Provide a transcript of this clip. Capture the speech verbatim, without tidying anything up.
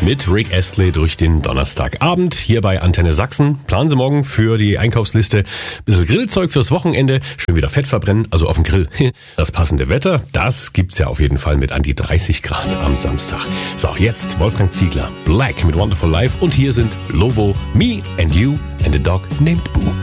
mit Rick Astley durch den Donnerstagabend hier bei Antenne Sachsen. Planen Sie morgen für die Einkaufsliste ein bisschen Grillzeug fürs Wochenende. Schön wieder Fett verbrennen, also auf dem Grill. Das passende Wetter, das gibt's ja auf jeden Fall mit an die dreißig Grad am Samstag. So, jetzt Wolfgang Ziegler, Black mit Wonderful Life und hier sind Lobo, Me and You and a Dog Named Boo.